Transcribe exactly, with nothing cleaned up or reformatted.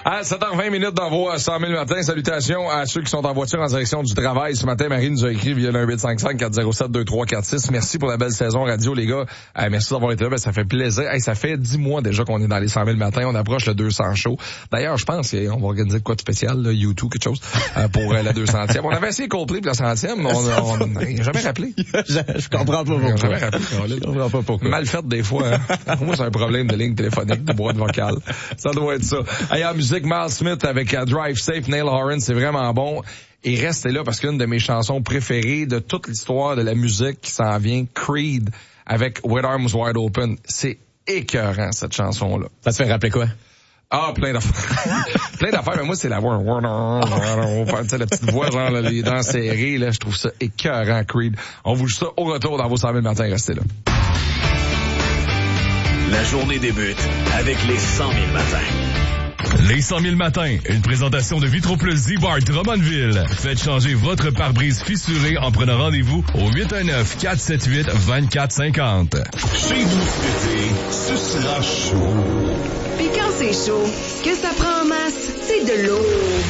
À sept heures vingt minutes dans vos cent mille matin, salutations à ceux qui sont en voiture en direction du travail. Ce matin, Marie nous a écrit via le huit cinq cinq quatre zéro sept deux trois quatre six. Merci pour la belle saison radio, les gars. Euh, merci d'avoir été là, ben, ça fait plaisir. Hey, ça fait dix mois déjà qu'on est dans les cent mille matins. On approche le deux cents show. D'ailleurs, je pense qu'on va organiser quoi de spécial, là, YouTube, quelque chose, euh, pour euh, la deux centième. On avait essayé Coldplay pour la centième, mais on n'a jamais rappelé. je, je comprends pas pourquoi. Jamais rappelé. Je comprends pas pourquoi. Mal fait des fois. Hein. Moi, c'est un problème de ligne téléphonique, de boîte vocale. Ça doit être ça. Hey, en musique, Miles Smith avec uh, Drive Safe, Neil Horan, c'est vraiment bon. Et restez là parce qu'une de mes chansons préférées de toute l'histoire de la musique qui s'en vient, Creed, avec With Arms Wide Open. C'est écœurant, cette chanson-là. Ça te fait rappeler quoi? Ah, plein d'affaires. plein d'affaires, mais moi, c'est la voix. Tu sais, la petite voix, genre, là, les dents serrées, là, je trouve ça écœurant, Creed. On vous joue ça au retour dans vos cent mille matins. Restez là. La journée débute avec les cent mille matins. Les cent mille matins, une présentation de Vitro Plus Z-Bar Drummondville. Faites changer votre pare-brise fissuré en prenant rendez-vous au huit un neuf quatre sept huit deux quatre cinq zéro. Chez vous cet été, ce sera chaud. Puis quand c'est chaud, ce que ça prend en masse, c'est de l'eau.